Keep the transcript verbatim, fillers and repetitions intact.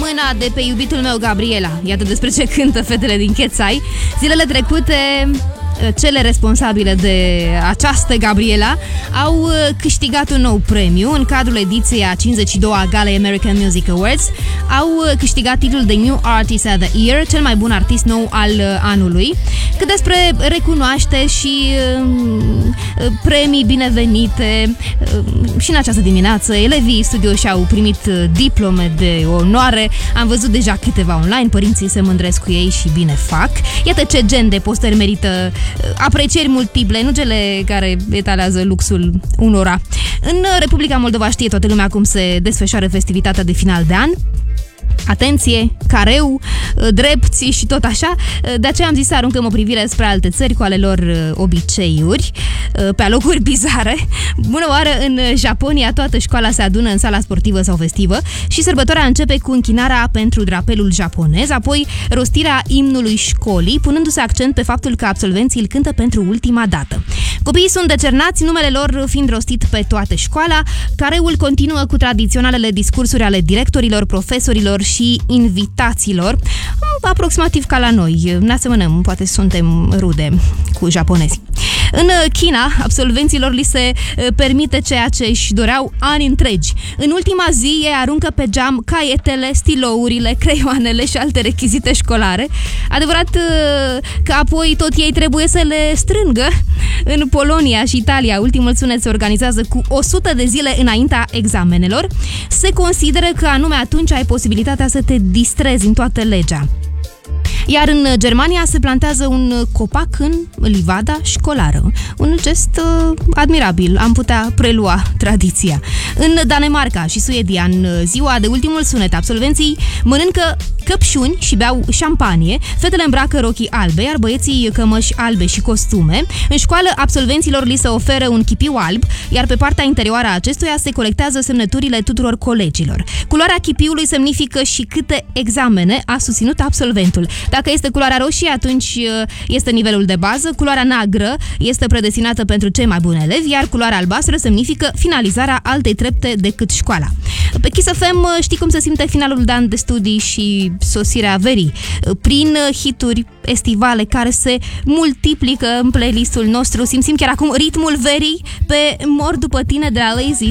mâna de pe iubitul meu, Gabriela. Iată despre ce cântă fetele din Chețai. Zilele trecute, cele responsabile de această Gabriela au câștigat un nou premiu în cadrul ediției a cincizeci și doua Galei American Music Awards. Au câștigat titlul de New Artist of the Year, cel mai bun artist nou al anului. Cât despre recunoaște și um, premii binevenite, um, și în această dimineață elevii studio și-au primit diplome de onoare. Am văzut deja câteva online, părinții se mândresc cu ei și bine fac. Iată ce gen de postări merită aprecieri multiple, nu cele care etalează luxul unora. În Republica Moldova știe toată lumea cum se desfășoară festivitatea de final de an. Atenție, careu, drepți și tot așa. De aceea am zis să aruncăm o privire spre alte țări cu ale lor obiceiuri, pe alocuri bizare. Bună oară, în Japonia toată școala se adună în sala sportivă sau festivă și sărbătoarea începe cu închinarea pentru drapelul japonez, apoi rostirea imnului școlii, punându-se accent pe faptul că absolvenții îl cântă pentru ultima dată. Copiii sunt decernați, numele lor fiind rostit pe toată școala. Careul continuă cu tradiționalele discursuri ale directorilor, profesorilor și invitaților, aproximativ ca la noi. Ne asemănăm, poate suntem rude cu japonezi. În China, absolvenților li se permite ceea ce își doreau ani întregi. În ultima zi, ei aruncă pe geam caietele, stilourile, creioanele și alte rechizite școlare. Adevărat că apoi tot ei trebuie să le strângă. În Polonia și Italia, ultimul sunet se organizează cu o sută de zile înaintea examenelor. Se consideră că anume atunci ai posibilitatea să te distrezi în toată legea. Iar în Germania se plantează un copac în livada școlară. Un gest uh, admirabil, am putea prelua tradiția. În Danemarca și Suedia, în ziua de ultimul sunet, absolvenții mănâncă căpșuni și beau șampanie, fetele îmbracă rochii albe, iar băieții cămăși albe și costume. În școală, absolvenților li se oferă un chipiu alb, iar pe partea interioară a acestuia se colectează semnăturile tuturor colegilor. Culoarea chipiului semnifică și câte examene a susținut absolventul. Dacă este culoarea roșie, atunci este nivelul de bază, culoarea neagră este predestinată pentru cei mai buni elevi, iar culoarea albastră semnifică finalizarea altei trepte decât școala. Pe Kiss F M știi cum se simte finalul de an de studii și sosirea verii, prin hituri estivale care se multiplică în playlistul nostru. Simțim chiar acum ritmul verii pe Mor după tine de la Lazy.